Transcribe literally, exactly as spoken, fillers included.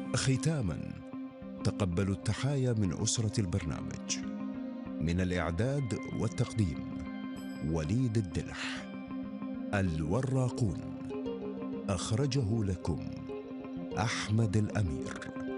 ختاما، تقبلوا التحايا من أسرة البرنامج. من الإعداد والتقديم وليد الدلح. الوراقون، أخرجه لكم أحمد الأمير.